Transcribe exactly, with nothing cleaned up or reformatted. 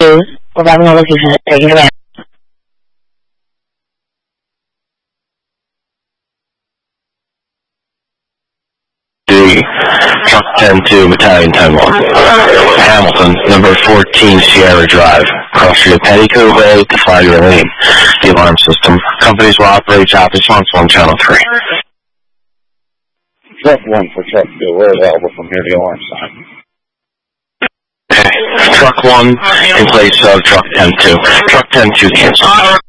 two. We're having a location. Taking it back. Truck ten two, Battalion ten one. Hamilton, number fourteen, Sierra Drive. Cross Street Petticoat Way to Flagler Lane. The alarm system. Companies will operate job response on Channel three. Truck one for truck two. We're available from here to the alarm sign. Okay. Truck one in place of truck ten two. Truck ten two cancel.